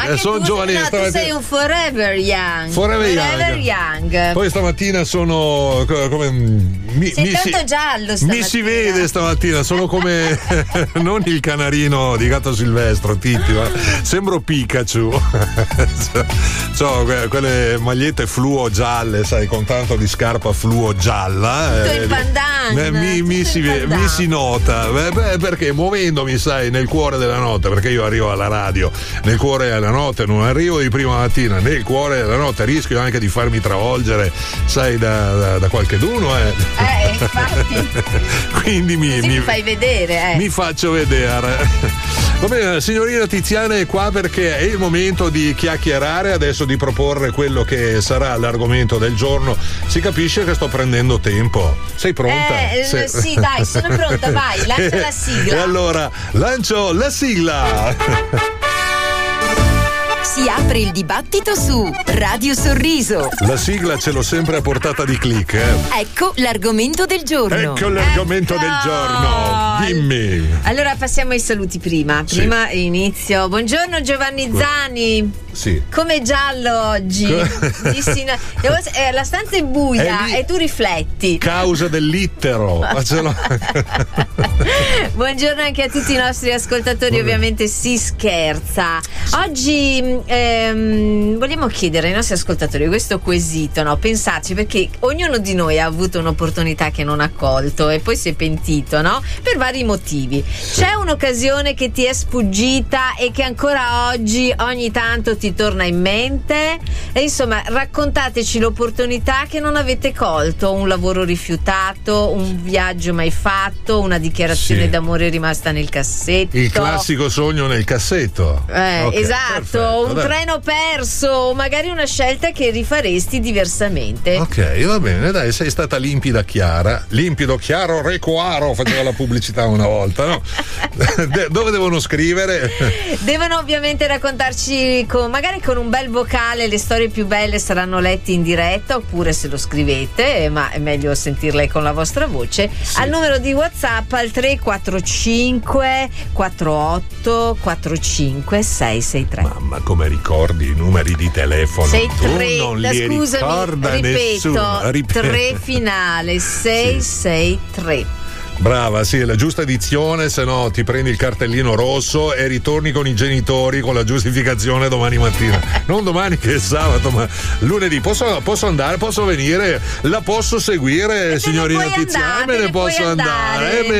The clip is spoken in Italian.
sono giovanissimo. No, tu sei un forever young. Forever young. Poi stamattina sono come sei tanto giallo stamattina. Mi si vede stamattina, sono come non il canarino di Gatto Silvestro, Titti, ma sembro Pikachu. So, quelle magliette fluo gialle, sai, con tanto di scarpa fluo gialla. Il pandan. Mi si nota. Perché muovendomi, sai, nel cuore della notte, perché io arrivo alla radio nel cuore della notte, non arrivo di prima mattina, nel cuore della notte, rischio anche di farmi travolgere, sai, da qualcheduno. Infatti. Quindi mi fai vedere. Mi faccio vedere. Va bene, la signorina Tiziana è qua perché è il momento di chiacchierare, adesso di proporre quello che sarà l'argomento del giorno. Si capisce che sto prendendo tempo. Sei pronta? Sì, dai, sono pronta, vai, lancia la sigla. E allora, lancio la sigla. Si apre il dibattito su Radio Sorriso. La sigla ce l'ho sempre a portata di click. Ecco l'argomento del giorno. Ecco l'argomento del giorno. Dimmi. Allora passiamo ai saluti prima. Prima inizio. Buongiorno Giovanni Zani. Sì. Come giallo oggi. La stanza è buia e tu rifletti. Causa dell'ittero. Buongiorno anche a tutti i nostri ascoltatori. Ovviamente si scherza. Oggi vogliamo chiedere ai nostri ascoltatori questo quesito, no? Pensarci, perché ognuno di noi ha avuto un'opportunità che non ha colto e poi si è pentito, no? Per vari motivi. C'è un'occasione che ti è sfuggita e che ancora oggi ogni tanto ti torna in mente? E insomma, raccontateci l'opportunità che non avete colto, un lavoro rifiutato, un viaggio mai fatto, una dichiarazione d'amore rimasta nel cassetto. Il classico sogno nel cassetto. Okay, esatto, perfetto. Un treno perso, o magari una scelta che rifaresti diversamente. Ok, va bene, dai, sei stata limpida, chiara. Limpido, chiaro, recuaro, faceva la pubblicità una volta, no? Dove devono scrivere? Devono ovviamente raccontarci magari con un bel vocale. Le storie più belle saranno lette in diretta, oppure se lo scrivete, ma è meglio sentirle con la vostra voce, al numero di WhatsApp al 345 48 45 663. Mamma, come ricordi i numeri di telefono? 63, non li ricorda nessuno. Ripeto, 3 finale 663. Brava, sì, è la giusta edizione, se no ti prendi il cartellino rosso e ritorni con i genitori con la giustificazione domani mattina. Non domani che è sabato, ma lunedì. Posso andare, posso venire, la posso seguire, signorina Tiziana? Me ne posso andare.